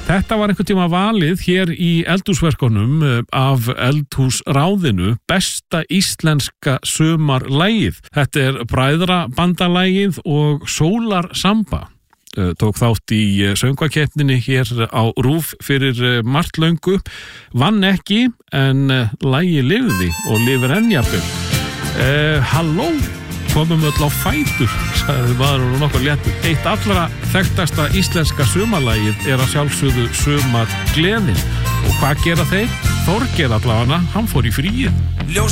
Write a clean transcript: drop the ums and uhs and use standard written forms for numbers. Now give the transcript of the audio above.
Þetta var einhvern tíma valið hér í eldhúsverkunum af eldhúsráðinu besta íslenska sumarlagið. Þetta Bræðrabandalagið og Sólarsamba. Tók þátt í söngvakeppninni hér á RÚV fyrir margt löngu. Vann ekki en lagið lifði og lifir enn jafnvel. Halló, komum öll á fætur, sagði maður og nokkuð léttur. Eitt allra þekktasta íslenska sumarlagið að sjálfsögðu Sumargleðin. Og hvað gera þeir? Þorgeir allavega, hann fór í fríið.